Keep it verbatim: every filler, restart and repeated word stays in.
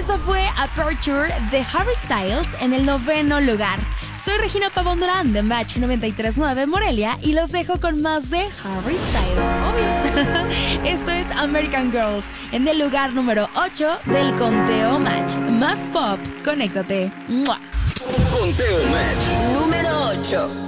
Eso fue Aperture de Harry Styles en el noveno lugar. Soy Regina Pavón Durán de Match noventa y tres punto nueve Morelia y los dejo con más de Harry Styles, obvio. Esto es American Girls en el lugar número ocho del conteo Match. Más pop, conéctate. ¡Mua! Conteo Match número ocho.